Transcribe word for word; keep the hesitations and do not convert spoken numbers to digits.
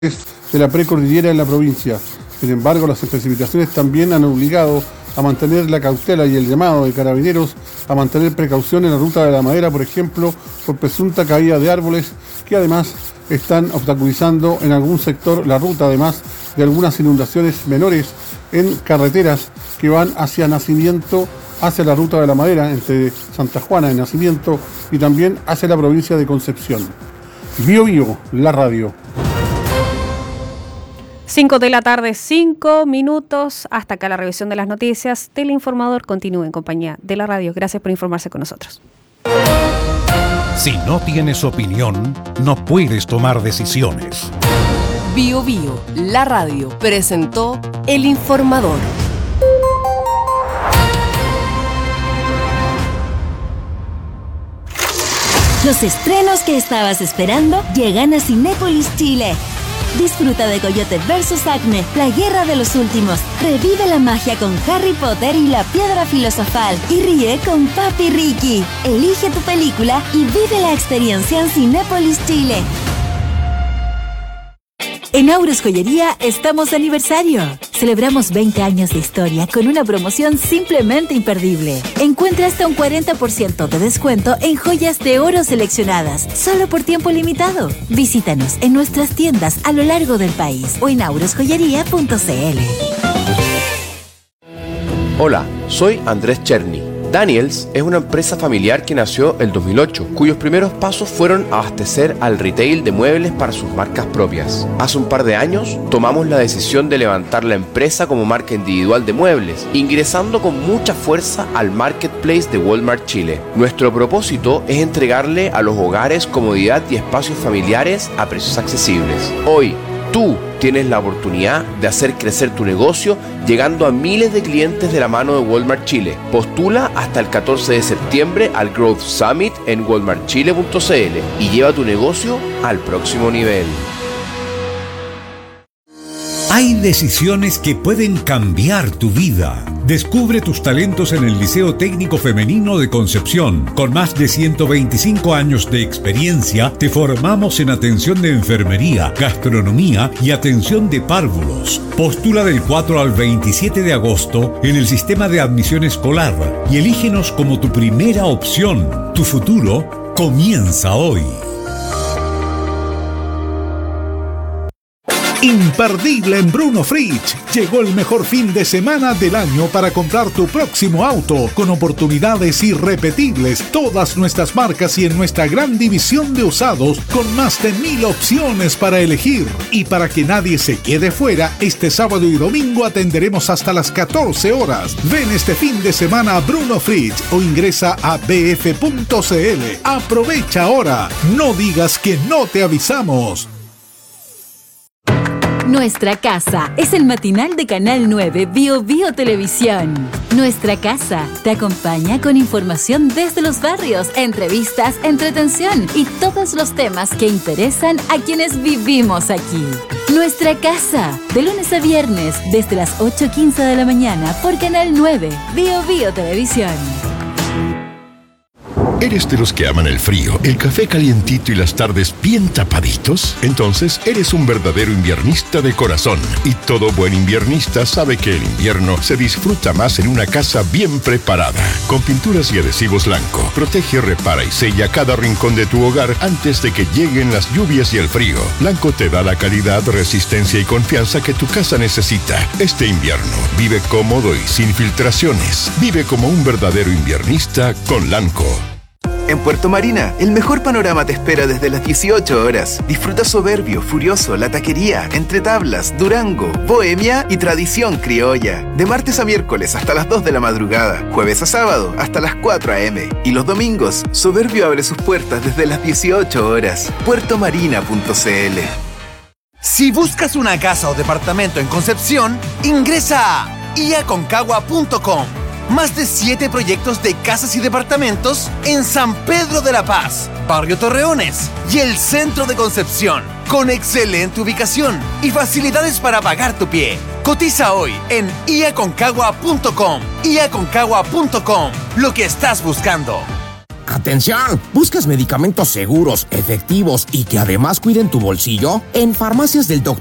de la precordillera en la provincia. Sin embargo, las precipitaciones también han obligado a mantener la cautela y el llamado de carabineros a mantener precaución en la ruta de la madera, por ejemplo, por presunta caída de árboles que además están obstaculizando en algún sector la ruta, además de algunas inundaciones menores en carreteras que van hacia Nacimiento, hacia la ruta de la madera entre Santa Juana y Nacimiento y también hacia la provincia de Concepción. Bio Bio, la radio. cinco de la tarde, cinco minutos. Hasta acá la revisión de las noticias. Teleinformador continúa en compañía de la radio. Gracias por informarse con nosotros. Si no tienes opinión, no puedes tomar decisiones. Bio Bio, la radio, presentó El Informador. Los estrenos que estabas esperando llegan a Cinépolis Chile. Disfruta de Coyote versus Acme, la guerra de los últimos. Revive la magia con Harry Potter y la piedra filosofal. Y ríe con Papi Ricky. Elige tu película y vive la experiencia en Cinépolis Chile. En Auros Joyería estamos de aniversario. Celebramos veinte años de historia con una promoción simplemente imperdible. Encuentra hasta un cuarenta por ciento de descuento en joyas de oro seleccionadas, solo por tiempo limitado. Visítanos en nuestras tiendas a lo largo del país o en auros joyería punto c l. Hola, soy Andrés Cherny. Daniels es una empresa familiar que nació el dos mil ocho, cuyos primeros pasos fueron abastecer al retail de muebles para sus marcas propias. Hace un par de años tomamos la decisión de levantar la empresa como marca individual de muebles, ingresando con mucha fuerza al marketplace de Walmart Chile. Nuestro propósito es entregarle a los hogares comodidad y espacios familiares a precios accesibles. Hoy, tú tienes la oportunidad de hacer crecer tu negocio llegando a miles de clientes de la mano de Walmart Chile. Postula hasta el catorce de septiembre al Growth Summit en walmart chile punto c l y lleva tu negocio al próximo nivel. Hay decisiones que pueden cambiar tu vida. Descubre tus talentos en el Liceo Técnico Femenino de Concepción. Con más de ciento veinticinco años de experiencia, te formamos en atención de enfermería, gastronomía y atención de párvulos. Postula del cuatro al veintisiete de agosto en el sistema de admisión escolar y elígenos como tu primera opción. Tu futuro comienza hoy. Imperdible en Bruno Fritsch. Llegó el mejor fin de semana del año para comprar tu próximo auto con oportunidades irrepetibles. Todas nuestras marcas y en nuestra gran división de usados con más de mil opciones para elegir. Y para que nadie se quede fuera, este sábado y domingo atenderemos hasta las catorce horas. Ven este fin de semana a Bruno Fritsch o ingresa a b f punto c l. Aprovecha ahora. No digas que no te avisamos. Nuestra Casa es el matinal de Canal nueve Bio Bio Televisión. Nuestra Casa te acompaña con información desde los barrios, entrevistas, entretención y todos los temas que interesan a quienes vivimos aquí. Nuestra Casa, de lunes a viernes desde las ocho quince de la mañana por Canal nueve Bio Bio Televisión. ¿Eres de los que aman el frío, el café calientito y las tardes bien tapaditos? Entonces eres un verdadero inviernista de corazón. Y todo buen inviernista sabe que el invierno se disfruta más en una casa bien preparada. Con pinturas y adhesivos Lanco, protege, repara y sella cada rincón de tu hogar antes de que lleguen las lluvias y el frío. Lanco te da la calidad, resistencia y confianza que tu casa necesita. Este invierno, vive cómodo y sin filtraciones. Vive como un verdadero inviernista con Lanco. En Puerto Marina, el mejor panorama te espera desde las dieciocho horas. Disfruta Soberbio, Furioso, La Taquería, Entre Tablas, Durango, Bohemia y Tradición Criolla. De martes a miércoles hasta las dos de la madrugada, jueves a sábado hasta las cuatro a eme y los domingos, Soberbio abre sus puertas desde las dieciocho horas. puerto marina punto c l. Si buscas una casa o departamento en Concepción, ingresa a i a concagua punto com. Más de siete proyectos de casas y departamentos en San Pedro de la Paz, Barrio Torreones y el centro de Concepción, con excelente ubicación y facilidades para pagar tu pie. Cotiza hoy en i a concagua punto com. i a concagua punto com. Lo que estás buscando. ¡Atención! ¿Buscas medicamentos seguros, efectivos y que además cuiden tu bolsillo? En Farmacias del doctor